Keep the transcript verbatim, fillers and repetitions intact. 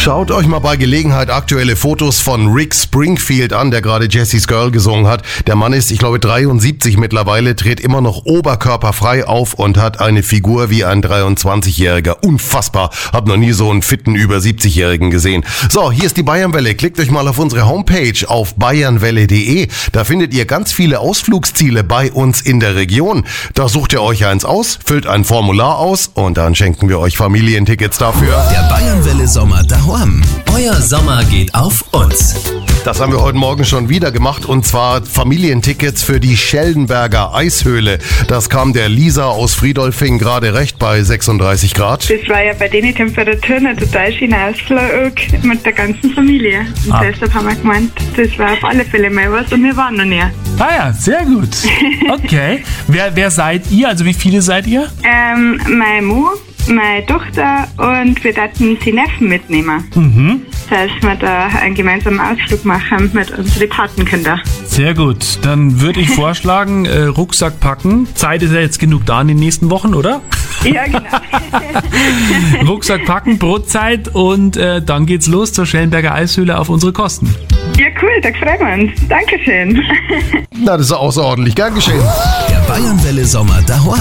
Schaut euch mal bei Gelegenheit aktuelle Fotos von Rick Springfield an, der gerade Jessie's Girl gesungen hat. Der Mann ist, ich glaube, dreiundsiebzig mittlerweile, tritt immer noch oberkörperfrei auf und hat eine Figur wie ein dreiundzwanzigjähriger. Unfassbar. Hab noch nie so einen fitten über siebzigjährigen gesehen. So, hier ist die Bayernwelle. Klickt euch mal auf unsere Homepage auf bayernwelle punkt de. Da findet ihr ganz viele Ausflugsziele bei uns in der Region. Da sucht ihr euch eins aus, füllt ein Formular aus und dann schenken wir euch Familientickets dafür. Der Bayernwelle Sommer daheim. Euer Sommer geht auf uns. Das haben wir heute Morgen schon wieder gemacht, und zwar Familientickets für die Schellenberger Eishöhle. Das kam der Lisa aus Friedolfing gerade recht bei sechsunddreißig Grad. Das war ja bei den Temperaturen ein total schöner Ausflug mit der ganzen Familie. Und Ah. deshalb haben wir gemeint, das war auf alle Fälle mal was, und wir waren noch nie. Ah ja, sehr gut. Okay. wer, wer seid ihr? Also wie viele seid ihr? Ähm, meine Mu, meine Tochter und wir dachten sie Neffen mitnehmen. Mhm. Das heißt, wir da einen gemeinsamen Ausflug machen mit unseren Patenkindern. Sehr gut. Dann würde ich vorschlagen, äh, Rucksack packen. Zeit ist ja jetzt genug da in den nächsten Wochen, oder? Ja, genau. Rucksack packen, Brotzeit, und äh, dann geht's los zur Schellenberger Eishöhle auf unsere Kosten. Ja, cool, da freuen wir uns. Dankeschön. Na, das ist außerordentlich. Gern geschehen. Der Bayernwelle Sommer daheim.